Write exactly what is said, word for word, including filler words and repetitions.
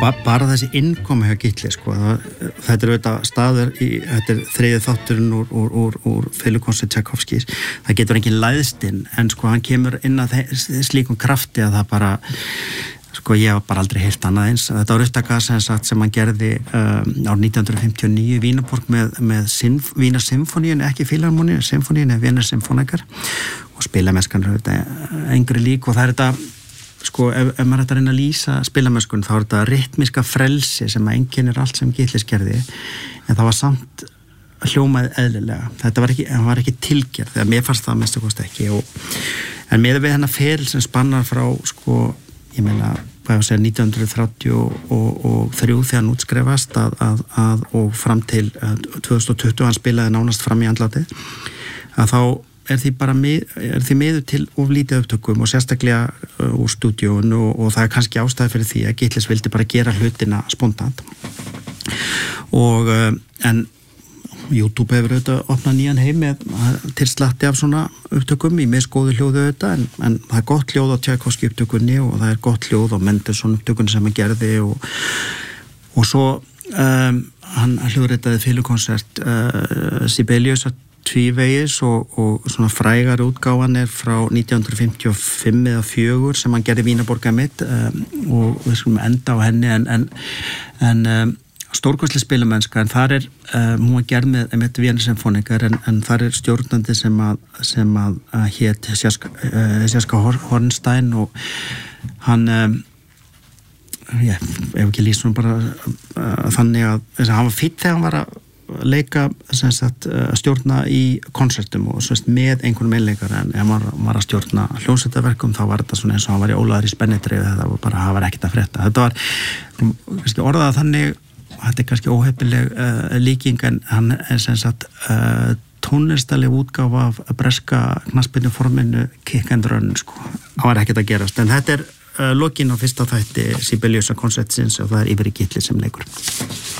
bara þessi innkomi hjá Gísla sko, þetta er auðvitað staður í, þetta er þriðji þátturinn úr, úr, úr, úr Filukonsti Tchaikovskis, það getur enginn læðst inn, en sko hann kemur inn að slíkum krafti að það bara, sko ég hef bara aldrei heyrt annað eins, þetta var upptaka sem sagt sem hann gerði um, árið nítján hundruð fimmtíu og níu í Vínarborg með, með sinf, Vínar symfóníun, ekki Filharmoníu, symfóníun eða Vínar symfónikar og spilamennskan er þetta engri lík og það er þetta sko, ef, ef maður ætti að reyna að lýsa spilamennskun, þá er þetta rytmiska frelsi sem að einkennir allt sem Gísli gerði, en það var samt hljómaði eðlilega. Þetta var ekki, hann var ekki tilgerð, þegar mér fannst það að minnsta kosti ekki. Og, en með við hennar feril sem spannar frá, sko, ég meina, hvað ég að segja, nítján hundruð þrjátíu og þrjú þegar hann útskrefast að, að, að, og fram til tvö þúsund og tuttugu, hann spilaði nánast fram í andlati, að þá er því bara mið, er því miður til of lítið upptökum og sérstaklega uh, úr stúdíónu og, og það er kannski ástæði fyrir því að Gísli vildi bara gera hlutina spontant og uh, en YouTube hefur auðvitað opnað nýjan heim með til slatti af svona upptökum í misgóðu hljóðu auðvitað en, en það er gott hljóð á Tchaikovsky upptökunni og það er gott hljóð á Mendelssohn upptökunni sem hann gerði og, og svo um, hann hljóðritaði Filukonsert uh, Sibelius tvívegis og, og svona frægar útgáfan er frá nítján hundruð fimmtíu og fimm eða fjögur sem hann gerði Vínarborga mitt um, og við skulum enda á henni en, en, en um, stórkostleg spilamennska en þar er, um, hún var gerð með, með Vínar symfónikar en, en þar er stjórnandi sem að, sem að, að hét Sjaska, uh, Sjaska Hornstein og hann um, ég hef ekki lýst hún bara uh, þannig að þess að hann var fýtt þegar hann var að leika sem sagt að stjórna í konsertum og svo með einhvern meðleikar en ef maður var að stjórna hljómsveitaverkum þá var þetta svona eins og hann var í Ólaður í Spennidreið þetta var bara, það var ekkert að frétta þetta var kannski orðað þannig þetta er kannski óheppileg uh, líking en hann er sem sagt uh, tónlistaleg útgáfa af breska knattspyrnuforminu Kick and Run sko, það var ekkert að gerast en þetta er uh, lokinn á fyrsta þætti Sibeliusa konsertsins og það er Iveri Gísli sem leikur